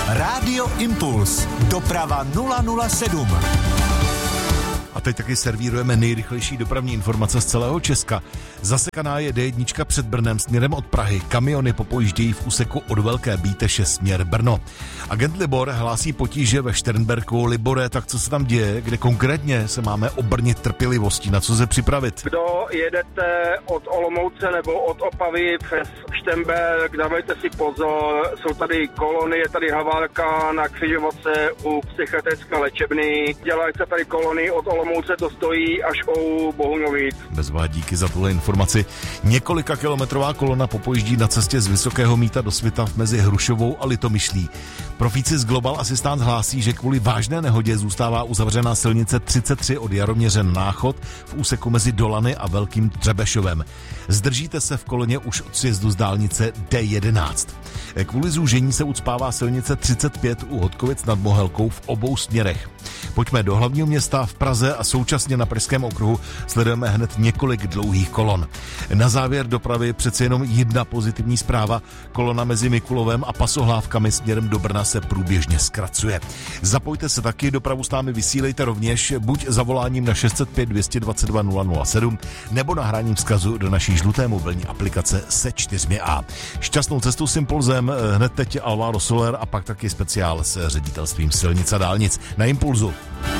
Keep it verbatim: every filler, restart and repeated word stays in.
Rádio Impuls. Doprava nula nula sedm. A teď taky servírujeme nejrychlejší dopravní informace z celého Česka. Zasekaná je D jedna před Brnem směrem od Prahy. Kamiony popojíždějí v úseku od Velké Bíteše směr Brno. Agent Libor hlásí potíže ve Šternberku. Libore, tak co se tam děje? Kde konkrétně se máme obrnit trpělivostí? Na co se připravit? Kdo jedete od Olomouce nebo od Opavy přes Šternberk, dávejte si pozor. Jsou tady kolony, je tady havárka na křižovatce u psychiatrické léčebny. Dělají se tady kolony od Olomouce, to stojí až u Bohuňovic. Bezvá díky za tuhle informaci. Několika kilometrová kolona popojíždí na cestě z Vysokého Mýta do Svitav mezi Hrušovou a Litomyšlí. Profíci z Global Assistance hlásí, že kvůli vážné nehodě zůstává uzavřená silnice třicet tři od Jaroměře Náchod v úseku mezi Dolany a Velkým Třebešovem. Zdržíte se v koloně už od sjezdu z dálnice D jedenáct. Kvůli zúžení se ucpává silnice třicet pět u Hodkovic nad Mohelkou v obou směrech. Pojďme do hlavního města v Praze a současně na Pražském okruhu sledujeme hned několik dlouhých kolon. Na závěr dopravy přece jenom jedna pozitivní zpráva. Kolona mezi Mikulovem a Pasohlávkami směrem do Brna se průběžně zkracuje. Zapojte se taky, dopravu s námi vysílejte rovněž buď zavoláním na šest set pět dvě dvacet dva nula nula sedm nebo nahráním vzkazu do naší žluté mobilní aplikace se čtyřmi A. Šťastnou cestu s Impulzem, hned teď Alvaro Soler a pak taky speciál s ředitelstvím silnic a dálnic na Impulzu.